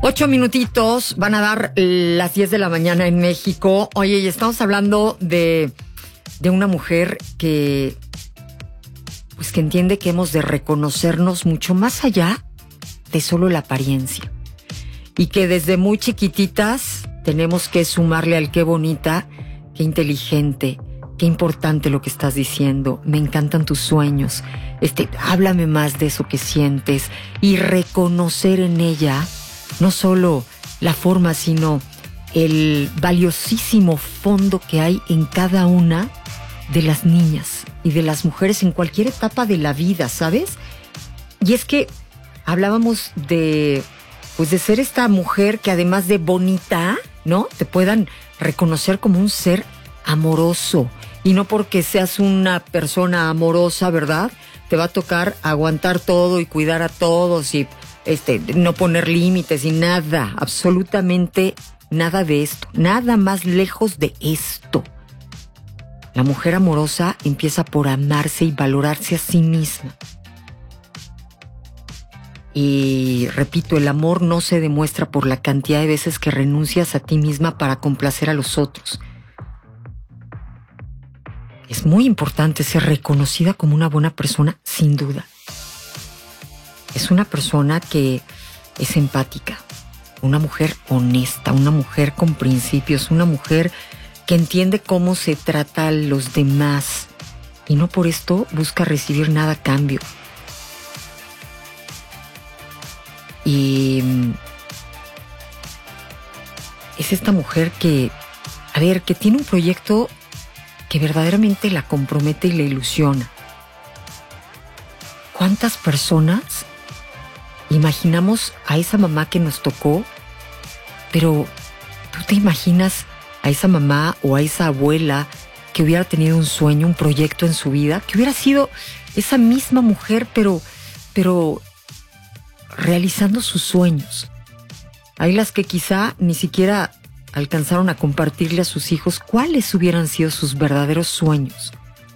8 minutitos, van a dar las 10 de la mañana en México. Oye, y estamos hablando de una mujer que entiende que hemos de reconocernos mucho más allá de solo la apariencia. Y que desde muy chiquititas tenemos que sumarle al qué bonita, qué inteligente, qué importante lo que estás diciendo. Me encantan tus sueños. Háblame más de eso que sientes. Y reconocer en ella no solo la forma, sino el valiosísimo fondo que hay en cada una de las niñas y de las mujeres en cualquier etapa de la vida, ¿sabes? Y es que hablábamos de ser esta mujer que además de bonita, ¿no? Te puedan reconocer como un ser amoroso. Y no porque seas una persona amorosa, ¿verdad? Te va a tocar aguantar todo y cuidar a todos y no poner límites y nada, absolutamente nada de esto, nada más lejos de esto. La mujer amorosa empieza por amarse y valorarse a sí misma. Y repito, el amor no se demuestra por la cantidad de veces que renuncias a ti misma para complacer a los otros. Es muy importante ser reconocida como una buena persona, sin duda. Es una persona que es empática, una mujer honesta, una mujer con principios, una mujer que entiende cómo se trata a los demás y no por esto busca recibir nada a cambio. Y es esta mujer que tiene un proyecto que verdaderamente la compromete y la ilusiona. ¿Cuántas personas imaginamos a esa mamá que nos tocó? Pero ¿tú te imaginas a esa mamá o a esa abuela que hubiera tenido un sueño, un proyecto en su vida, que hubiera sido esa misma mujer, pero realizando sus sueños? Hay las que quizá ni siquiera alcanzaron a compartirle a sus hijos cuáles hubieran sido sus verdaderos sueños.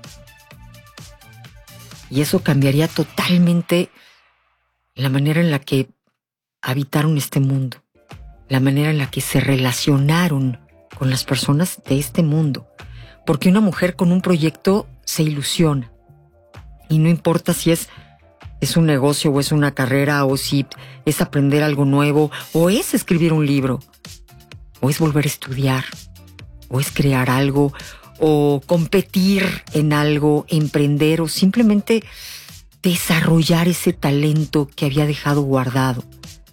Y eso cambiaría totalmente la manera en la que habitaron este mundo, la manera en la que se relacionaron con las personas de este mundo. Porque una mujer con un proyecto se ilusiona. Y no importa si es un negocio o es una carrera o si es aprender algo nuevo o es escribir un libro o es volver a estudiar o es crear algo o competir en algo, emprender o simplemente desarrollar ese talento que había dejado guardado.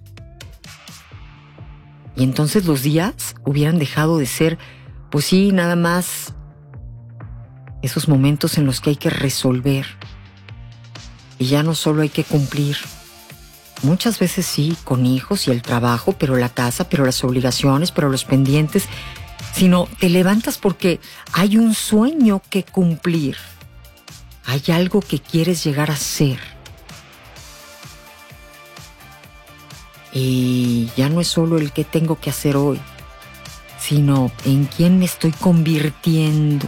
Y entonces los días hubieran dejado de ser, pues sí, nada más esos momentos en los que hay que resolver. Y ya no solo hay que cumplir. Muchas veces sí, con hijos y el trabajo, pero la casa, pero las obligaciones, pero los pendientes. Sino te levantas porque hay un sueño que cumplir. Hay algo que quieres llegar a ser. Y ya no es solo el qué tengo que hacer hoy, sino en quién me estoy convirtiendo.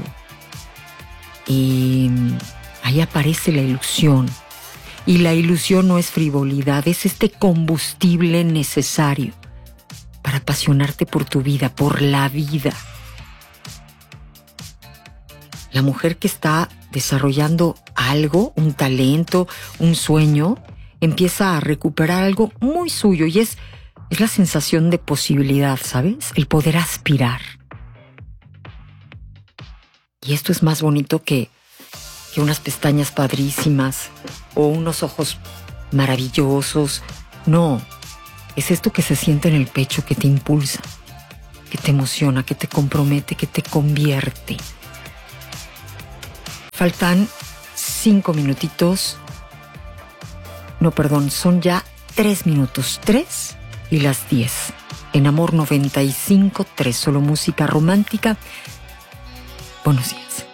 Y ahí aparece la ilusión. Y la ilusión no es frivolidad, es este combustible necesario para apasionarte por tu vida, por la vida. La mujer que está desarrollando algo, un talento, un sueño, empieza a recuperar algo muy suyo y es la sensación de posibilidad, ¿sabes? El poder aspirar. Y esto es más bonito que unas pestañas padrísimas o unos ojos maravillosos. No, es esto que se siente en el pecho, que te impulsa, que te emociona, que te compromete, que te convierte. Faltan 5 minutitos. No, perdón, son ya 3 minutos. 3 y las 10. En Amor 95.3, solo música romántica. Buenos días.